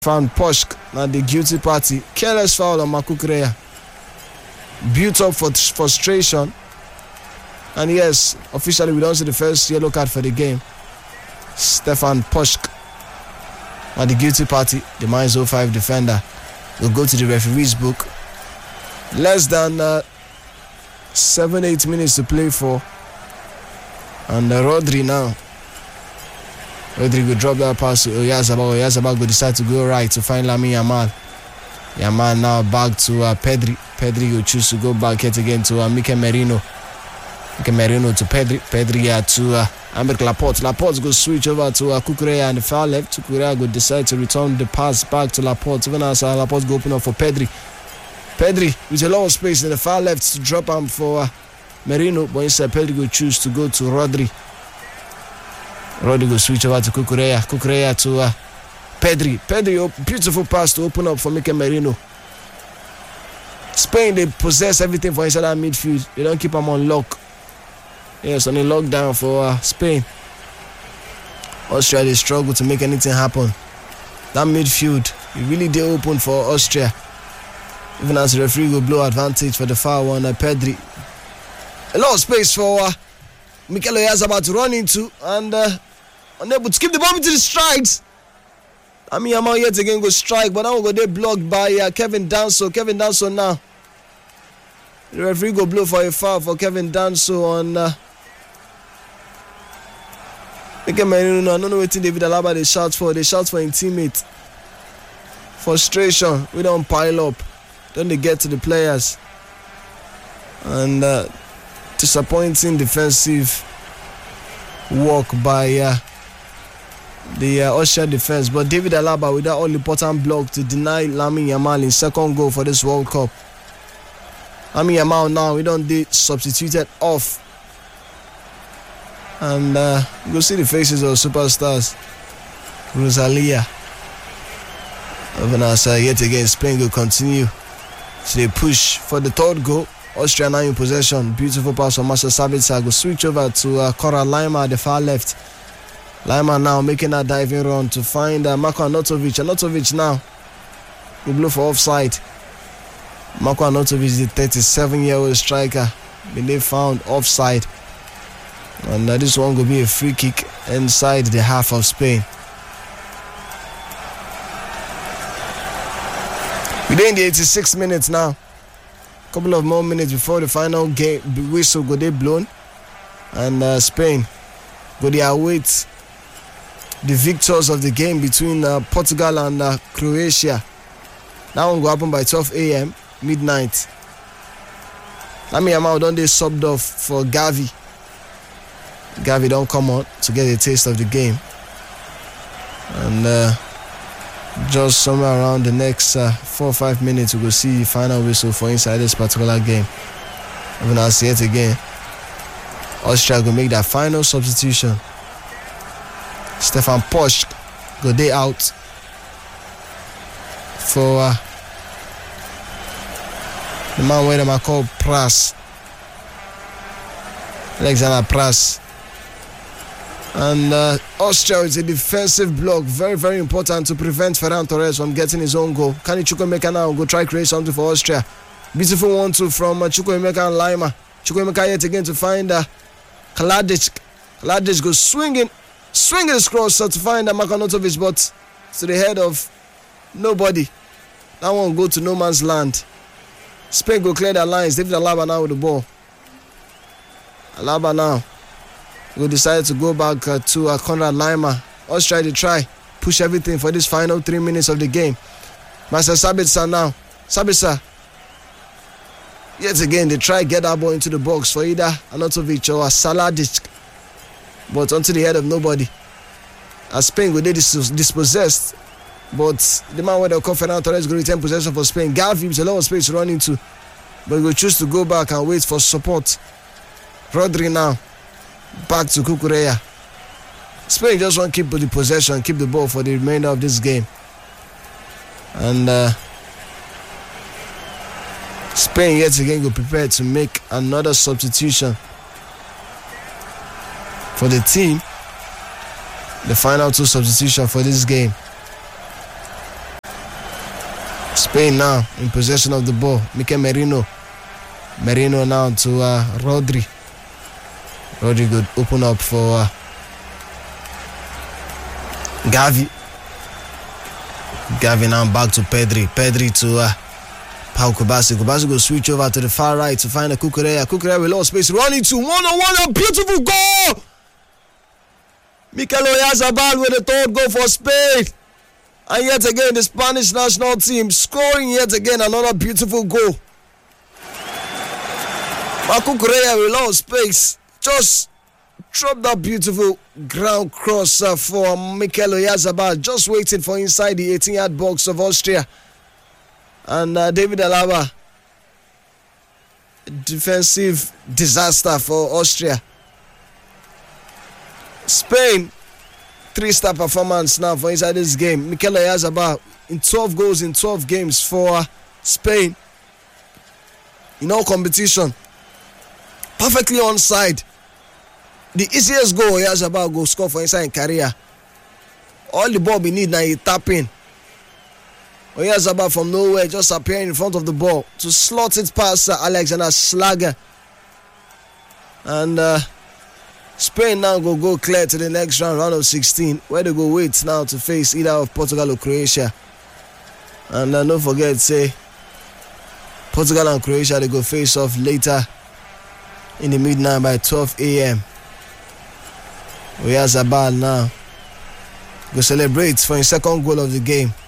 Van Poschk, now the guilty party. Careless foul on Cucurella. Built up for frustration. And yes, officially we don't see the first yellow card for the game. Stefan Poschk, now the guilty party, the Mainz 05 defender, will go to the referee's book. Less than 7-8 minutes to play for. And Rodri now. Rodri will drop that pass to Oyarzabal. Oyarzabal will decide to go right to find Lamine Yamal. Yamal now back to Pedri. Pedri will choose to go back yet again to Mikel Merino. Mikel Merino to Pedri. Pedri to Aymeric Laporte. Laporte will switch over to Cucurella on the far left. Cucurella will decide to return the pass back to Laporte. Even as Laporte will open up for Pedri. Pedri with a lot of space in the far left to drop him for Merino. But instead Pedri will choose to go to Rodri. Rodri will switch over to Cucurella. Cucurella to Pedri. Pedri, beautiful pass to open up for Mikel Merino. Spain, they possess everything for inside that midfield. They don't keep them on lock. Yes, on a lockdown for Spain. Austria, they struggle to make anything happen. That midfield, it really did open for Austria. Even as the referee will blow advantage for the foul on Pedri. A lot of space for Mikel Oyarzabal to run into and unable to keep the ball into the strides. Lamine Yamal yet again go strike, but now they blocked by Kevin Danso. Kevin Danso now. The referee go blow for a foul for Kevin Danso on Mikel Merino. I don't know what David Alaba they shout for. They shout for his teammate. Frustration. We don't pile up. Then they get to the players. And disappointing defensive work by the Austria defense. But David Alaba with that all-important block to deny Lamine Yamal his second goal for this World Cup. Lamine Yamal now, we don't get substituted off. And you'll see the faces of superstars. Rosalia. Even as yet again, Spain will continue. So they push for the third goal. Austria now in possession. Beautiful pass from Marcel Sabitzer. Go switch over to Konrad Laimer at the far left. Laimer now making that diving run to find Marko Arnautovic. Arnautovic now will blow for offside. Marko Arnautovic, the 37-year-old striker, been found offside. And this one will be a free kick inside the half of Spain. We're in the 86 minutes now. Couple of more minutes before the final game whistle go they blown, and Spain go they await the victors of the game between Portugal and Croatia. That one go happen by 12 a.m. midnight. Lamine Yamal don't they subbed off for Gavi. Gavi don't come on to get a taste of the game, and just somewhere around the next 4 or 5 minutes, we will see the final whistle for inside this particular game. Even as yet again, Austria will make that final substitution. Stefan Poschk go day out for the man where they call Pras, Alexander Pras. And Austria is a defensive block, very, very important to prevent Ferran Torres from getting his own goal. Can Chukwuemeka now go try create something for Austria? Beautiful 1-2 from Chukwuemeka and Laimer. Chukwuemeka yet again to find Kaladic. Kaladic goes swinging his cross to find Marko Arnautovic, but to the head of nobody. That one go to no man's land. Spain go clear their lines. David Alaba now with the ball. Alaba now will decide to go back to Konrad Laimer. Austria to try push everything for this final 3 minutes of the game. Marcel Sabitzer now. Sabitzer. Yet again, they try get that ball into the box for either Arnautovic or Saladic, but onto the head of nobody. As Spain will be dispossessed, but the man where they'll call Ferran Torres will retain possession for Spain. Gavi with a lot of space to run into, but he will choose to go back and wait for support. Rodri now. Back to Cucurella. Spain just want to keep the possession, keep the ball for the remainder of this game. And Spain yet again will prepare to make another substitution for the team. The final two substitutions for this game. Spain now in possession of the ball. Mikel Merino. Merino now to Rodri. Rodri could open up for Gavi. Gavi now back to Pedri. Pedri to Pau Kubasi. Kubasi will switch over to the far right to find a Cucurella. Cucurella with low space. Running to one-on-one. A beautiful goal! Mikel Oyarzabal with the third goal for Spain. And yet again, the Spanish national team scoring yet again another beautiful goal. Cucurella with low space. Just dropped that beautiful ground cross for Mikel Oyarzabal. Just waiting for inside the 18-yard box of Austria. And David Alaba, defensive disaster for Austria. Spain, 3-star performance now for inside this game. Mikel Oyarzabal in 12 goals in 12 games for Spain. In all competition. Perfectly onside. The easiest goal Oyarzabal go score for inside in career. All the ball we need now is tapping. Oyarzabal from nowhere just appearing in front of the ball to slot it past Alexander Schlager. And Spain now go clear to the next round of 16, where they go wait now to face either of Portugal or Croatia. And don't forget, say, Portugal and Croatia, they go face off later in the midnight by 12 a.m. Oyarzabal now go celebrate for his second goal of the game.